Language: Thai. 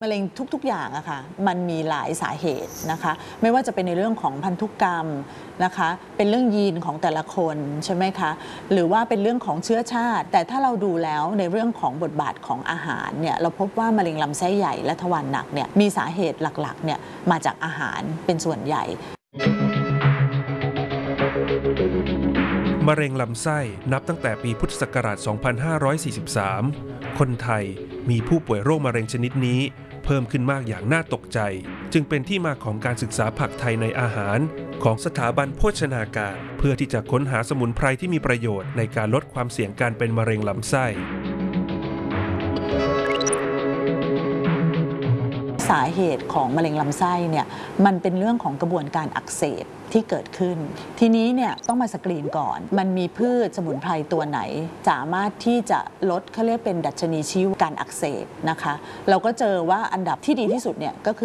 มะเร็งทุกๆอย่างอะค่ะมันมีหลายสาเหตุนะคะไม่ว่าจะเป็นในเรื่องของพันธุกรรมนะคะเป็นเรื่องยีนของแต่ละคนใช่ไหมคะหรือว่าเป็นเรื่องของเชื้อชาติแต่ถ้าเราดูแล้วในเรื่องของบทบาทของอาหารเนี่ยเราพบว่ามะเร็งลำไส้ใหญ่และทวารหนักเนี่ยมีสาเหตุหลักๆเนี่ยมาจากอาหารเป็นส่วนใหญ่มะเร็งลำไส้นับตั้งแต่ปีพุทธศักราช 2543 คนไทยมีผู้ป่วยโรคมะเร็งชนิดนี้เพิ่มขึ้นมากอย่างน่าตกใจจึงเป็นที่มาของการศึกษาผักไทยในอาหารของสถาบันโภชนาการเพื่อที่จะค้นหาสมุนไพรที่มีประโยชน์ในการลดความเสี่ยงการเป็นมะเร็งลำไส้สาเหตุของมะเร็งลำไส้เนี่ยมันเป็นเรื่องของกระบวนการอักเสบที่เกิดขึ้นทีนี้เนี่ยต้องมาสกรีนก่อนมันมีพืชสมุนไพรตัวไหนสามารถที่จะลดเขาเรียกเป็นดัชนีชี้การอักเสบนะคะเราก็เจอว่าอันดับที่ดีที่สุดเนี่ยก็คือ